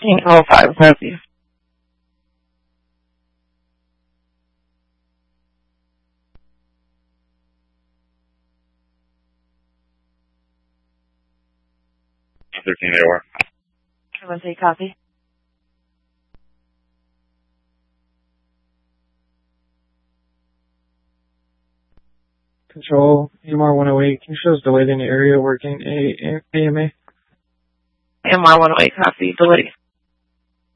1305, copy. Everyone say copy. Control, AMR 108, can you show us delayed in the area working AMA? AMR 108, copy, delayed.